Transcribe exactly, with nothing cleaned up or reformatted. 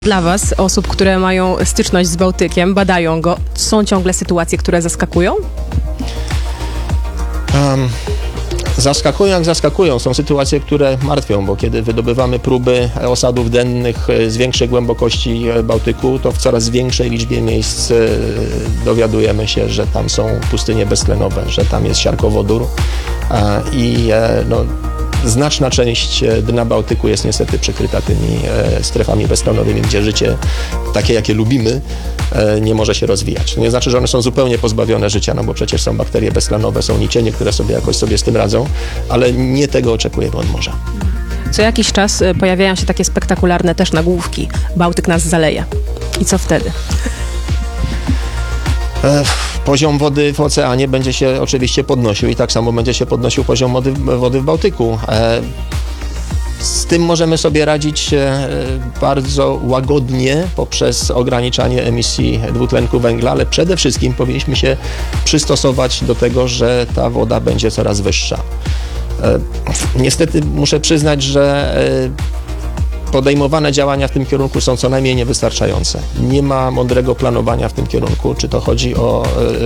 Dla Was, osób, które mają styczność z Bałtykiem, badają go, są ciągle sytuacje, które zaskakują? Um, zaskakują jak zaskakują. Są sytuacje, które martwią, bo kiedy wydobywamy próby osadów dennych z większej głębokości Bałtyku, to w coraz większej liczbie miejsc dowiadujemy się, że tam są pustynie beztlenowe, że tam jest siarkowodór i no, znaczna część dna Bałtyku jest niestety przykryta tymi strefami beztlenowymi, gdzie życie takie, jakie lubimy, nie może się rozwijać. To nie znaczy, że one są zupełnie pozbawione życia, no bo przecież są bakterie beztlenowe, są nicienie, które sobie jakoś sobie z tym radzą, ale nie tego oczekujemy od morza. Co jakiś czas pojawiają się takie spektakularne też nagłówki. Bałtyk nas zaleje. I co wtedy? Poziom wody w oceanie będzie się oczywiście podnosił i tak samo będzie się podnosił poziom wody, wody w Bałtyku. Z tym możemy sobie radzić bardzo łagodnie poprzez ograniczanie emisji dwutlenku węgla, ale przede wszystkim powinniśmy się przystosować do tego, że ta woda będzie coraz wyższa. Niestety muszę przyznać, że podejmowane działania w tym kierunku są co najmniej niewystarczające. Nie ma mądrego planowania w tym kierunku, czy to chodzi o